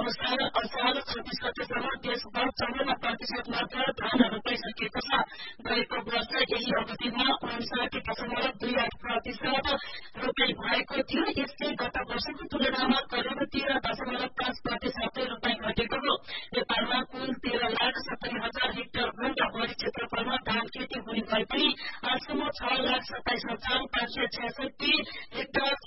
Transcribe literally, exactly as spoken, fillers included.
अनुसार असार छत्तीस गतेसम्म देशभर चौवन प्रतिशत मात्र धान रोपाइसकिएको छ। गएको वर्ष यही अवधिमा उन्साठी दशमलव दुई आठ प्रतिशत रोपाई भएको थियो। यसले गत वर्षको तुलनामा करिब तेह्र दशमलव पाँच प्रतिशत रोपाई घटेको हो। नेपालमा कुल तेह्र लाख सत्तरी हजार हेक्टर भन्दा बढ़ी क्षेत्रफलमा धान खेती हुने भए पनि आजसम्म छ लाख सत्ताइस हजार पाँच सय छ्यासठी हेक्टर